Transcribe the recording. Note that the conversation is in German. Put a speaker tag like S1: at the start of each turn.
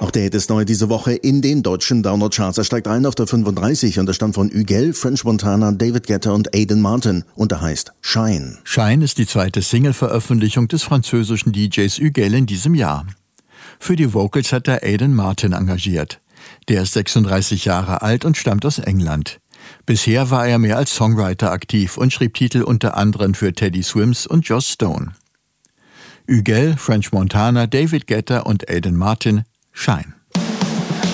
S1: Auch der Hit ist neu diese Woche in den deutschen Download-Charts. Er steigt ein auf der 35 und er stammt von Hügel, French Montana, David Guetta und Aiden Martin und er heißt Shine.
S2: Shine ist die zweite Single-Veröffentlichung des französischen DJs Hügel in diesem Jahr. Für die Vocals hat er Aiden Martin engagiert. Der ist 36 Jahre alt und stammt aus England. Bisher war er mehr als Songwriter aktiv und schrieb Titel unter anderem für Teddy Swims und Joss Stone. Hügel, French Montana, David Guetta und Aiden Martin, Shine.